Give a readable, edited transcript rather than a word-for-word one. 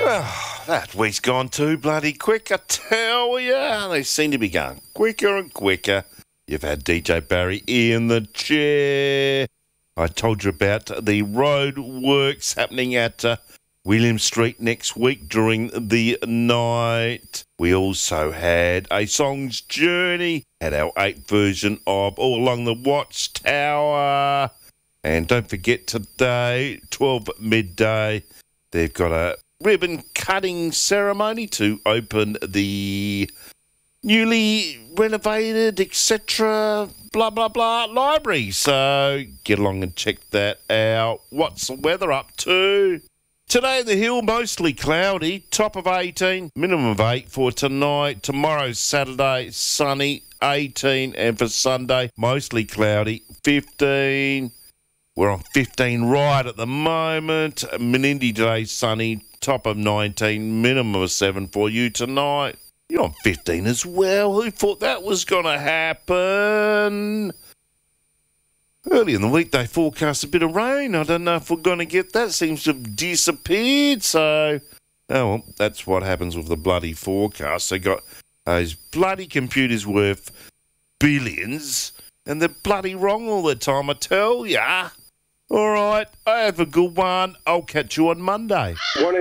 Oh, that week's gone too bloody quick, I tell ya. They seem to be going quicker and quicker. You've had DJ Barry in the chair. I told you about the road works happening at William Street next week during the night. We also had a Song's Journey, had our 8th version of All Along the Watchtower. And don't forget today, 12 midday, they've got a ribbon cutting ceremony to open the newly renovated, etc., blah, blah, blah, library. So get along and check that out. What's the weather up to? Today in the hill, mostly cloudy, top of 18, minimum of 8 for tonight. Tomorrow's Saturday, sunny, 18, and for Sunday, mostly cloudy, 15. We're on 15 right at the moment. Menindee today, sunny, top of 19, minimum of 7 for you tonight. You're on 15 as well. Who thought that was going to happen? Early in the week, they forecast a bit of rain. I don't know if we're going to get that. Seems to have disappeared. So, oh, well, that's what happens with the bloody forecast. They got those bloody computers worth billions, and they're bloody wrong all the time, I tell ya. All right, have a good one. I'll catch you on Monday.